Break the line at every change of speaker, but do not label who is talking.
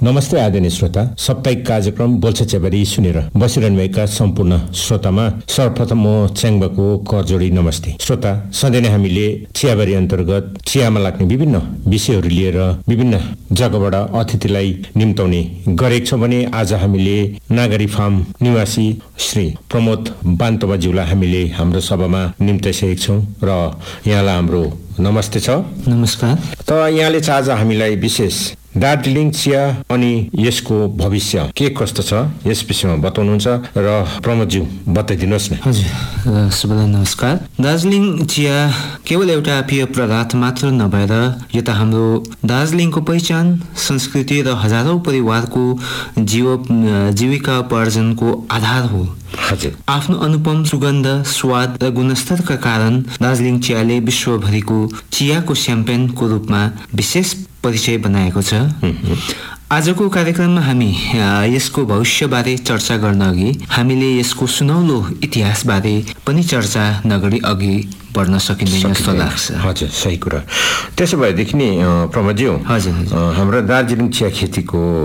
नमस्ते आदरणीय श्रोता, साप्ताहिक कार्यक्रम बोल्छ चियाबारी सुनेर बसिरहनुभएका सम्पूर्ण श्रोतामा सर्वप्रथम म च्याङबाको करजोडी नमस्ते। श्रोता, सधैँ नै हामीले चियाबारी अन्तर्गत चियामा लाग्ने विभिन्न विषयहरू लिएर विभिन्न जग्गाबाट अतिथिलाई निम्ताउने गरेको छौँ भने आज हामीले नागरी फार्म निवासी श्री प्रमोद बान्तोबाज्यूलाई हामीले हाम्रो सभामा निम्ताइसकेका छौँ र यहाँलाई हाम्रो नमस्ते छ।
नमस्कार।
त यहाँले चाहिँ आज हामीलाई विशेष दार्जिलिङ चिया अनि यसको भविष्य के कस्तो छ यस विषयमा बताउनुहुन्छ र प्रमोदज्यू बताइदिनुहोस् न।
हजुर, सबैलाई नमस्कार। दार्जिलिङ चिया केवल एउटा पेय पदार्थ मात्र नभएर यो त हाम्रो दार्जिलिङको पहिचान, संस्कृति र हजारौं परिवारको जीविका उपार्जनको आधार हो।
हजुर,
आफ्नो अनुपम सुगन्ध, स्वाद र गुणस्तरका कारण दार्जिलिङ चियाले विश्वभरिको चियाको च्याम्पियनको रूपमा विशेष परिचय बनाएको छ। आजको कार्यक्रममा हामी यसको भविष्यबारे चर्चा गर्न अघि हामीले यसको सुनौलो इतिहासबारे पनि चर्चा नगरी अघि बढ्न सकिँदैन जस्तो लाग्छ।
हजुर, सही कुरा। त्यसो भएदेखि नि प्रमोदज्यू,
हजुर,
हाम्रो दार्जिलिङ चिया खेतीको